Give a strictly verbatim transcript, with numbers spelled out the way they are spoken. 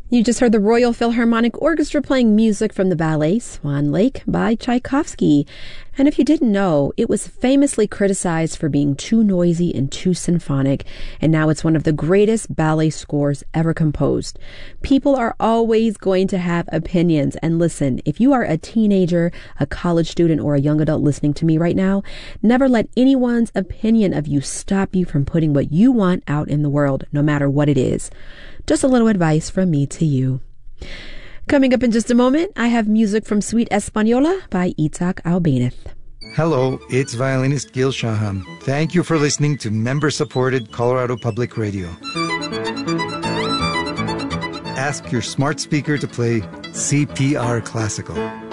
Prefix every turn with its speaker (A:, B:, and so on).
A: You just heard the Royal Philharmonic Orchestra playing music from the ballet Swan Lake by Tchaikovsky. And if you didn't know, it was famously criticized for being too noisy and too symphonic, and now it's one of the greatest ballet scores ever composed. People are always going to have opinions, and listen, if you are a teenager, a college student, or a young adult listening to me right now, never let anyone's opinion of you stop you from putting what you want out in the world, no matter what it is. Just a little advice from me to you. Coming up in just a moment, I have music from Suite Española by Itzhak Albéniz.
B: Hello, it's violinist Gil Shaham. Thank you for listening to member-supported Colorado Public Radio. Ask your smart speaker to play C P R Classical.